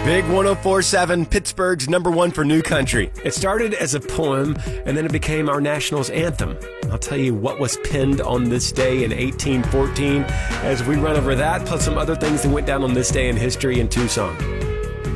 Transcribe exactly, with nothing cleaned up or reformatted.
Big one oh four point seven, Pittsburgh's number one for new country. It started as a poem, and then it became our national's anthem. I'll tell you what was penned on this day in eighteen fourteen as we run over that, plus some other things that went down on this day in history in Tucson.